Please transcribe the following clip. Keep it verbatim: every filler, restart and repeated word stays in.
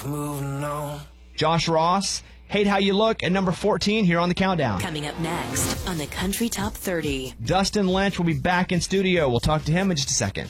moving on. Josh Ross, Hate How You Look at number fourteen here on the countdown. Coming up next on the Country Top thirty. Dustin Lynch will be back in studio. We'll talk to him in just a second.